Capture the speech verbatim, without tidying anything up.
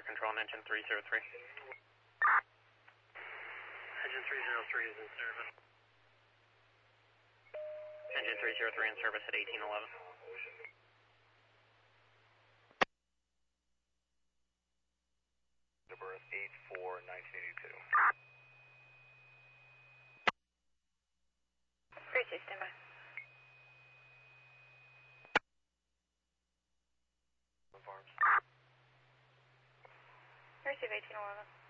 control on engine three zero three. Engine three zero three is in service. Engine three zero three in service at eighteen eleven. Birth eight four nineteen eighty-two. three two, stand by. Farms. Receive eighteen eleven.